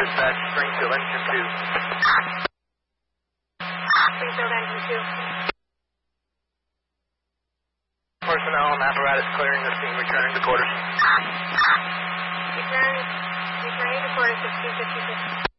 dispatch, Springfield Engine 2. Springfield Engine 2. Personnel and apparatus clearing the scene, returning to quarters. Returning to quarters at 256.